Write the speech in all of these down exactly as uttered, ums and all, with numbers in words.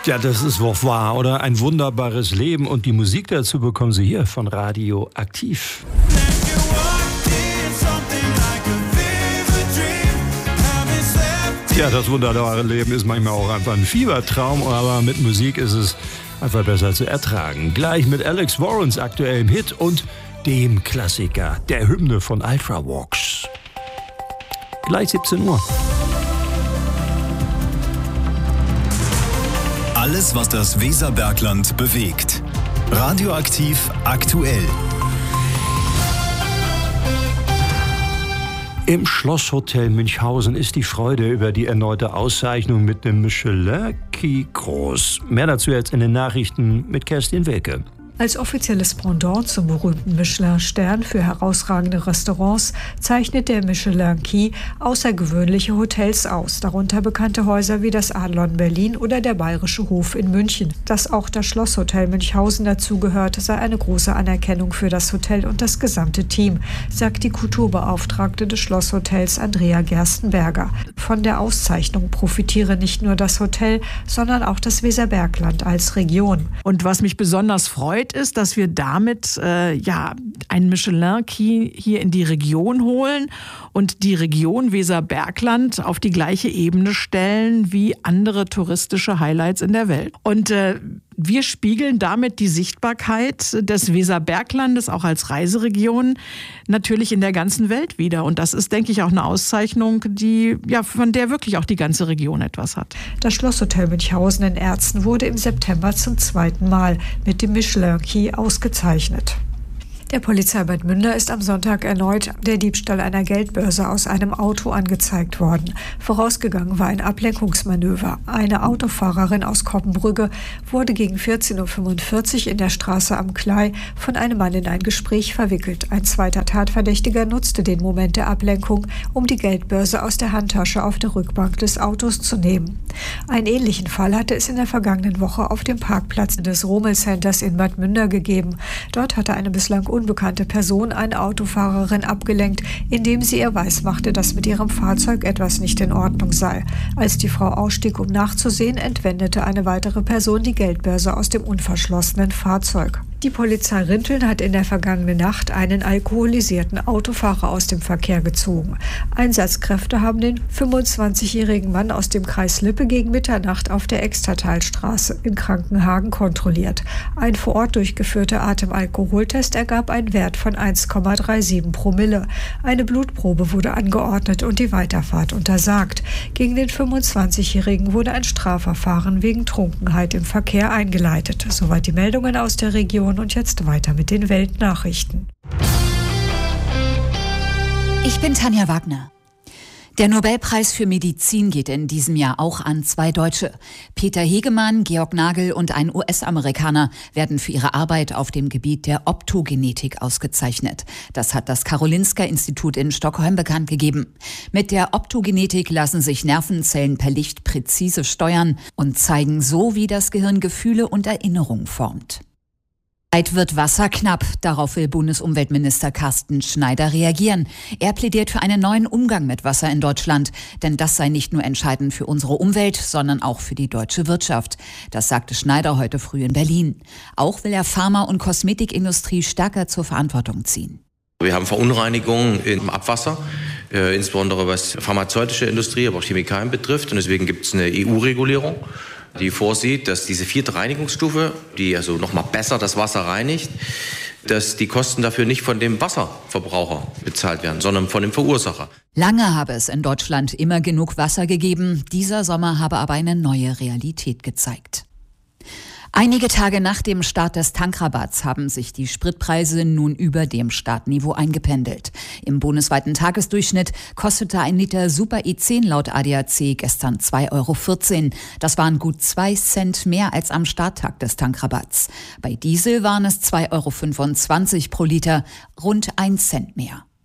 Ja, das ist wohl wahr, oder? Ein wunderbares Leben, und die Musik dazu bekommen Sie hier von Radio Aktiv. Ja, das wunderbare Leben ist manchmal auch einfach ein Fiebertraum, aber mit Musik ist es einfach besser zu ertragen. Gleich mit Alex Warrens aktuellem Hit und dem Klassiker, der Hymne von Ultravox. Gleich siebzehn Uhr. Alles, was das Weserbergland bewegt. Radioaktiv aktuell. Im Schlosshotel Münchhausen ist die Freude über die erneute Auszeichnung mit dem Michelin-Key groß. Mehr dazu jetzt in den Nachrichten mit Kerstin Wilke. Als offizielles Pendant zum berühmten Michelin-Stern für herausragende Restaurants zeichnet der Michelin-Key außergewöhnliche Hotels aus, darunter bekannte Häuser wie das Adlon Berlin oder der Bayerische Hof in München. Dass auch das Schlosshotel Münchhausen dazugehört, sei eine große Anerkennung für das Hotel und das gesamte Team, sagt die Kulturbeauftragte des Schlosshotels Andrea Gerstenberger. Von der Auszeichnung profitiere nicht nur das Hotel, sondern auch das Weserbergland als Region. Und was mich besonders freut, ist, dass wir damit äh, ja einen Michelin-Key hier in die Region holen und die Region Weserbergland auf die gleiche Ebene stellen wie andere touristische Highlights in der Welt. Und äh, wir spiegeln damit die Sichtbarkeit des Weserberglandes auch als Reiseregion natürlich in der ganzen Welt wider. Und das ist, denke ich, auch eine Auszeichnung, die ja von der wirklich auch die ganze Region etwas hat. Das Schlosshotel Münchhausen in Erzen wurde im September zum zweiten Mal mit dem Michelin-Key ausgezeichnet. Der Polizei Bad Münder ist am Sonntag erneut der Diebstahl einer Geldbörse aus einem Auto angezeigt worden. Vorausgegangen war ein Ablenkungsmanöver. Eine Autofahrerin aus Koppenbrügge wurde gegen vierzehn Uhr fünfundvierzig in der Straße am Klei von einem Mann in ein Gespräch verwickelt. Ein zweiter Tatverdächtiger nutzte den Moment der Ablenkung, um die Geldbörse aus der Handtasche auf der Rückbank des Autos zu nehmen. Einen ähnlichen Fall hatte es in der vergangenen Woche auf dem Parkplatz des Rommel Centers in Bad Münder gegeben. Dort hatte eine bislang unbekannte Person eine Autofahrerin abgelenkt, indem sie ihr weismachte, dass mit ihrem Fahrzeug etwas nicht in Ordnung sei. Als die Frau ausstieg, um nachzusehen, entwendete eine weitere Person die Geldbörse aus dem unverschlossenen Fahrzeug. Die Polizei Rinteln hat in der vergangenen Nacht einen alkoholisierten Autofahrer aus dem Verkehr gezogen. Einsatzkräfte haben den fünfundzwanzigjährigen Mann aus dem Kreis Lippe gegen Mitternacht auf der Extertalstraße in Krankenhagen kontrolliert. Ein vor Ort durchgeführter Atemalkoholtest ergab einen Wert von eins Komma siebenunddreißig Promille. Eine Blutprobe wurde angeordnet und die Weiterfahrt untersagt. Gegen den fünfundzwanzigjährigen wurde ein Strafverfahren wegen Trunkenheit im Verkehr eingeleitet. Soweit die Meldungen aus der Region. Und jetzt weiter mit den Weltnachrichten. Ich bin Tanja Wagner. Der Nobelpreis für Medizin geht in diesem Jahr auch an zwei Deutsche. Peter Hegemann, Georg Nagel und ein U S-Amerikaner werden für ihre Arbeit auf dem Gebiet der Optogenetik ausgezeichnet. Das hat das Karolinska-Institut in Stockholm bekannt gegeben. Mit der Optogenetik lassen sich Nervenzellen per Licht präzise steuern und zeigen so, wie das Gehirn Gefühle und Erinnerungen formt. Bald wird Wasser knapp. Darauf will Bundesumweltminister Carsten Schneider reagieren. Er plädiert für einen neuen Umgang mit Wasser in Deutschland. Denn das sei nicht nur entscheidend für unsere Umwelt, sondern auch für die deutsche Wirtschaft. Das sagte Schneider heute früh in Berlin. Auch will er Pharma- und Kosmetikindustrie stärker zur Verantwortung ziehen. Wir haben Verunreinigungen im Abwasser, äh, insbesondere was pharmazeutische Industrie, aber auch Chemikalien betrifft. Und deswegen gibt es eine E U-Regulierung, die vorsieht, dass diese vierte Reinigungsstufe, die also nochmal besser das Wasser reinigt, dass die Kosten dafür nicht von dem Wasserverbraucher bezahlt werden, sondern von dem Verursacher. Lange habe es in Deutschland immer genug Wasser gegeben. Dieser Sommer habe aber eine neue Realität gezeigt. Einige Tage nach dem Start des Tankrabatts haben sich die Spritpreise nun über dem Startniveau eingependelt. Im bundesweiten Tagesdurchschnitt kostete ein Liter Super E zehn laut A D A C gestern zwei Euro vierzehn. Das waren gut zwei Cent mehr als am Starttag des Tankrabatts. Bei Diesel waren es zwei Euro fünfundzwanzig pro Liter, rund ein Cent mehr.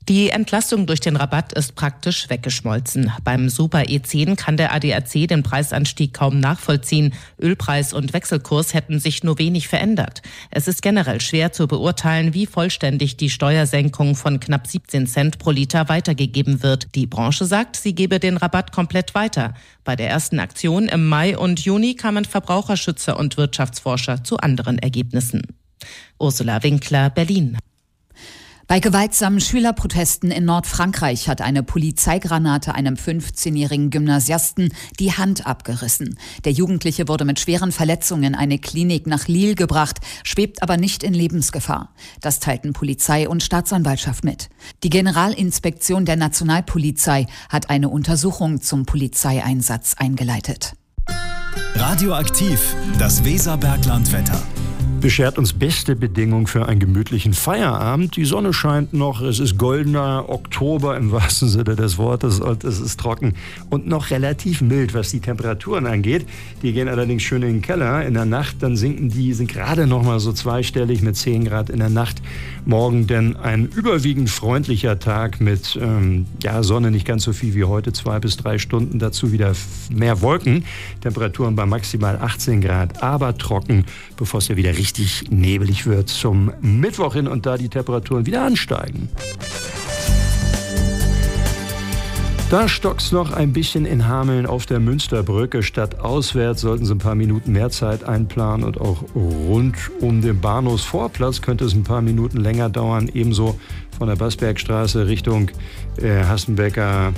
Die Entlastung durch den Rabatt ist praktisch weggeschmolzen. Beim Super E zehn kann der A D A C den Preisanstieg kaum nachvollziehen. Ölpreis und Wechselkurs hätten sich nur wenig verändert. Es ist generell schwer zu beurteilen, wie vollständig die Steuersenkung von knapp siebzehn Cent pro Liter weitergegeben wird. Die Branche sagt, sie gebe den Rabatt komplett weiter. Bei der ersten Aktion im Mai und Juni kamen Verbraucherschützer und Wirtschaftsforscher zu anderen Ergebnissen. Ursula Winkler, Berlin. Bei gewaltsamen Schülerprotesten in Nordfrankreich hat eine Polizeigranate einem fünfzehnjährigen Gymnasiasten die Hand abgerissen. Der Jugendliche wurde mit schweren Verletzungen in eine Klinik nach Lille gebracht, schwebt aber nicht in Lebensgefahr. Das teilten Polizei und Staatsanwaltschaft mit. Die Generalinspektion der Nationalpolizei hat eine Untersuchung zum Polizeieinsatz eingeleitet. Radioaktiv, das Weserberglandwetter. Beschert uns beste Bedingungen für einen gemütlichen Feierabend. Die Sonne scheint noch, es ist goldener Oktober im wahrsten Sinne des Wortes und es ist trocken und noch relativ mild, was die Temperaturen angeht. Die gehen allerdings schön in den Keller. In der Nacht, dann sinken die, sind gerade noch mal so zweistellig mit zehn Grad in der Nacht. Morgen denn ein überwiegend freundlicher Tag mit ähm, ja, Sonne, nicht ganz so viel wie heute, zwei bis drei Stunden. Dazu wieder mehr Wolken. Temperaturen bei maximal achtzehn Grad, aber trocken, bevor es ja wieder richtig richtig nebelig wird zum Mittwoch hin und da die Temperaturen wieder ansteigen. Da stockt's noch ein bisschen in Hameln auf der Münsterbrücke. Stadtauswärts sollten Sie ein paar Minuten mehr Zeit einplanen und auch rund um den Bahnhofsvorplatz könnte es ein paar Minuten länger dauern. Ebenso von der Bassbergstraße Richtung äh, Hassenbecker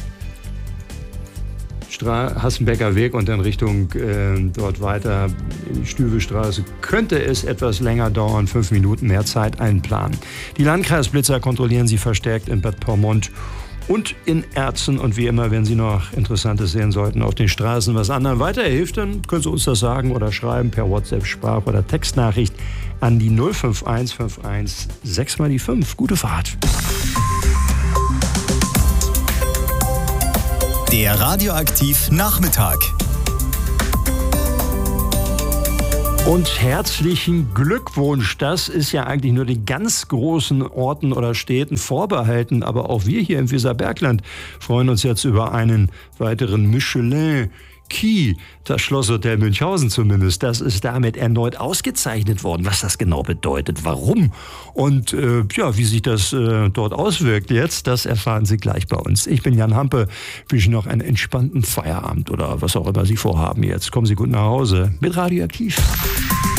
Hassenbecker Weg und dann Richtung äh, dort weiter in die Stüwestraße könnte es etwas länger dauern, fünf Minuten mehr Zeit einplanen. Die Landkreisblitzer kontrollieren Sie verstärkt in Bad Pyrmont und in Erzen und wie immer, wenn Sie noch Interessantes sehen sollten auf den Straßen, was anderen weiterhilft, dann können Sie uns das sagen oder schreiben per WhatsApp, Sprach- oder Textnachricht an die null fünf eins fünf eins sechs mal die fünf. Gute Fahrt. Der Radioaktiv Nachmittag. Und herzlichen Glückwunsch. Das ist ja eigentlich nur den ganz großen Orten oder Städten vorbehalten. Aber auch wir hier im Weserbergland freuen uns jetzt über einen weiteren Michelin Key, das Schlosshotel Münchhausen zumindest, das ist damit erneut ausgezeichnet worden. Was das genau bedeutet, warum und äh, ja, wie sich das äh, dort auswirkt jetzt, das erfahren Sie gleich bei uns. Ich bin Jan Hampe, wünsche Ihnen noch einen entspannten Feierabend oder was auch immer Sie vorhaben jetzt. Kommen Sie gut nach Hause mit Radioaktiv.